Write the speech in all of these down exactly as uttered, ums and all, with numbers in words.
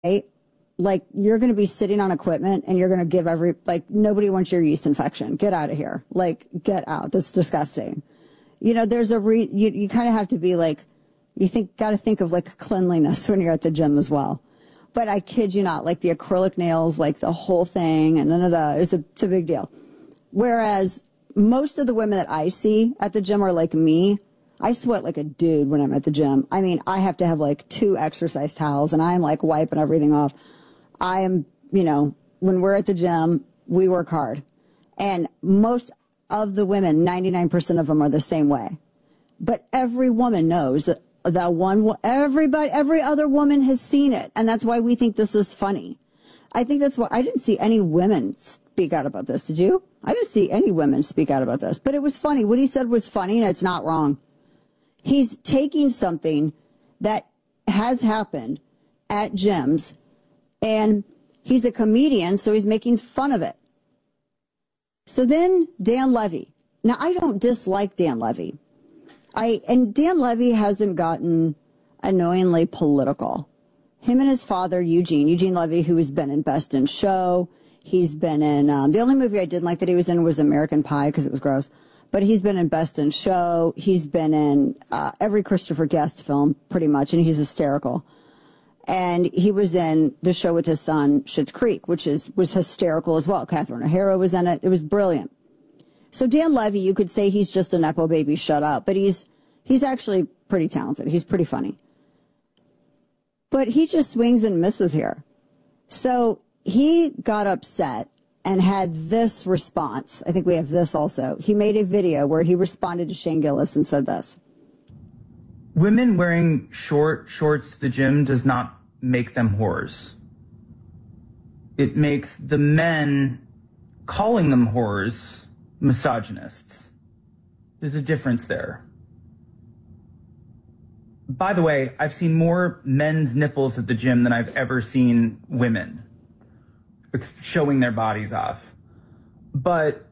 Like, you're going to be sitting on equipment and you're going to give every, like, nobody wants your yeast infection. Get out of here. Like, get out. That's disgusting. You know, there's a re, you, you kind of have to be like, you think, got to think of like cleanliness when you're at the gym as well. But I kid you not, like the acrylic nails, like the whole thing, and da da da, it's a, it's a big deal. Whereas most of the women that I see at the gym are like me. I sweat like a dude when I'm at the gym. I mean, I have to have like two exercise towels and I'm like wiping everything off. I am, you know, when we're at the gym, we work hard. And most of the women, ninety-nine percent of them are the same way. But every woman knows that, that one, everybody, every other woman has seen it. And that's why we think this is funny. I think that's why I didn't see any women speak out about this. Did you? I didn't see any women speak out about this. But it was funny. What he said was funny and it's not wrong. He's taking something that has happened at gyms, and he's a comedian, so he's making fun of it. So then Dan Levy. Now, I don't dislike Dan Levy. I and Dan Levy hasn't gotten annoyingly political. Him and his father, Eugene, Eugene Levy, who has been in Best in Show. He's been in, um, the only movie I didn't like that he was in was American Pie because it was gross. But he's been in Best in Show. He's been in uh, every Christopher Guest film, pretty much, and he's hysterical. And he was in the show with his son, Schitt's Creek, which is was hysterical as well. Catherine O'Hara was in it. It was brilliant. So Dan Levy, you could say he's just a Nepo baby, shut up. But he's he's actually pretty talented. He's pretty funny. But he just swings and misses here. So he got upset and had this response. I think we have this also. He made a video where he responded to Shane Gillis and said this. Women wearing short shorts to the gym does not make them whores. It makes the men calling them whores misogynists. There's a difference there. By the way, I've seen more men's nipples at the gym than I've ever seen women showing their bodies off. But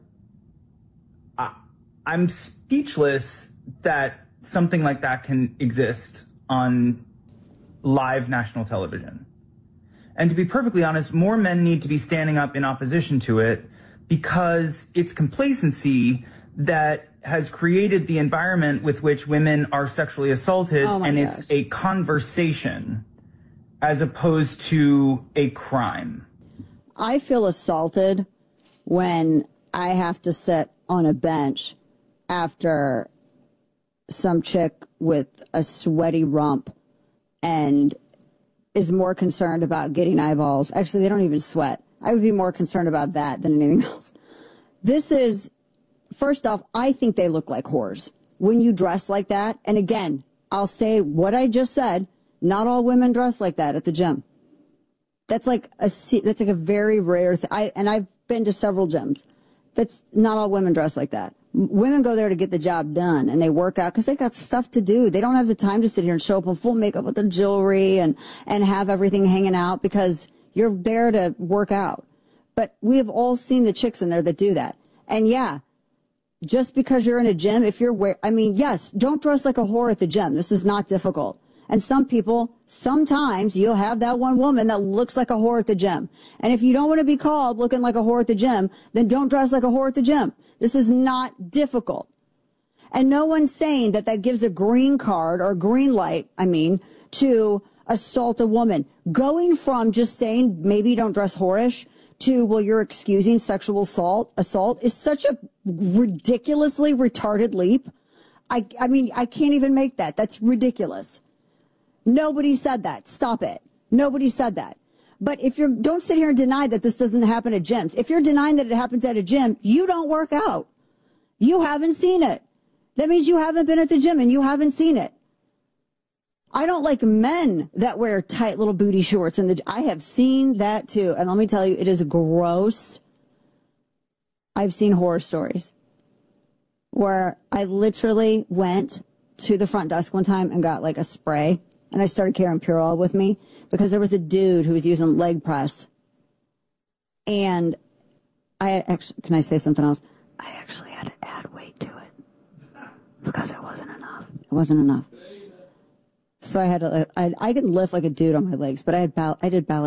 I, I'm speechless that something like that can exist on live national television. And to be perfectly honest, more men need to be standing up in opposition to it because it's complacency that has created the environment with which women are sexually assaulted, oh and gosh. It's a conversation as opposed to a crime. I feel assaulted when I have to sit on a bench after some chick with a sweaty rump and is more concerned about getting eyeballs. Actually, they don't even sweat. I would be more concerned about that than anything else. This is, first off, I think they look like whores when you dress like that. And again, I'll say what I just said. Not all women dress like that at the gym. That's like a that's like a very rare thing. I and I've been to several gyms. That's not all women dress like that. Women go there to get the job done, and they work out because they got stuff to do. They don't have the time to sit here and show up in full makeup with their jewelry and and have everything hanging out because you're there to work out. But we have all seen the chicks in there that do that. And yeah, just because you're in a gym, if you're wear, I mean, yes, don't dress like a whore at the gym. This is not difficult. And some people, sometimes you'll have that one woman that looks like a whore at the gym. And if you don't want to be called looking like a whore at the gym, then don't dress like a whore at the gym. This is not difficult. And no one's saying that that gives a green card or a green light, I mean, to assault a woman. Going from just saying maybe don't dress whorish to, well, you're excusing sexual assault, assault is such a ridiculously retarded leap. I, I mean, I can't even make that. That's ridiculous. Nobody said that. Stop it. Nobody said that. But if you're, don't sit here and deny that this doesn't happen at gyms. If you're denying that it happens at a gym, you don't work out. You haven't seen it. That means you haven't been at the gym and you haven't seen it. I don't like men that wear tight little booty shorts in the, I have seen that too. And let me tell you, it is gross. I've seen horror stories where I literally went to the front desk one time and got like a spray. And I started carrying Purell with me because there was a dude who was using leg press. And I actually, can I say something else? I actually had to add weight to it because it wasn't enough. It wasn't enough. So I had to, I, I could lift like a dude on my legs, but I had, I did ballet.